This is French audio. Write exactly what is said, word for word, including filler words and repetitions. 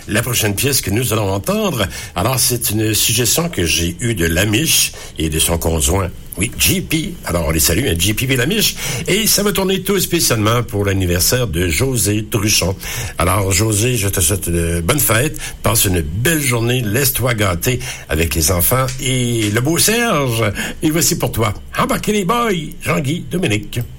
la prochaine pièce que nous allons entendre, alors c'est une suggestion que j'ai eue de Lamiche et de son conjoint. Oui, J P. Alors, on les salue, hein, J P et Lamiche. Et ça va tourner tout spécialement pour l'anniversaire de José Truchon. Alors, José, je te souhaite de bonnes fêtes. Passe une belle journée. Laisse-toi gâter avec les enfants. Et le beau Serge, et voici pour toi. Embarquez les boys, Jean-Guy, Dominique.